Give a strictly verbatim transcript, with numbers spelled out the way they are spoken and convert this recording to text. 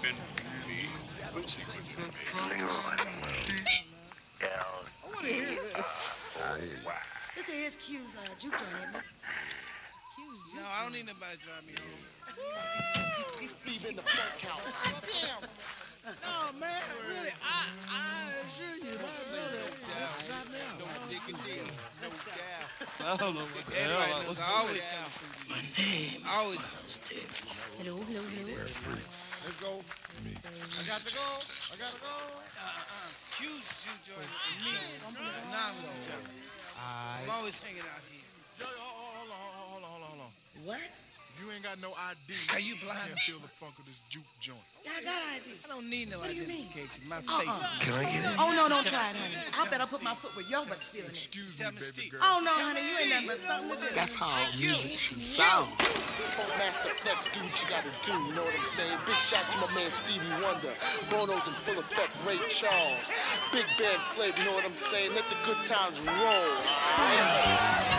can be I want to hear this. This is Q's uh, juke joint, isn't it? No, I don't need nobody to drive me home. Steve in the funk house. Damn. No, man, really, I, I assure you, my brother, drop me off. No dick and deal. No gal. I don't know what the hell Everybody I knows was I always come through. My name Always. Hello, hello, hello. Let's go. I got to go. I got to go. Uh-uh. Q's juke joint and me. Anonymous juke joint. I'm always hanging out here. Yo, yo, hold on, hold on, hold on, hold on. What? You ain't got no I D. Are you blind? Can't feel the funk of this juke joint. I got I D. I don't need no What do you mean? identification. My Uh-uh. face. Can I get in? Oh, no, don't try it, honey. I bet I'll put my foot where your butt's feeling it. Excuse me, Tell me, baby Steve. girl. Oh, no, honey, you ain't nothing but something to do. That's how music should sound. Master Flex, do what you gotta do, you know what I'm saying? Big shout to my man Stevie Wonder, Bono's in full effect, Ray Charles, Big Band Flavor, you know what I'm saying? Let the good times roll. Alright?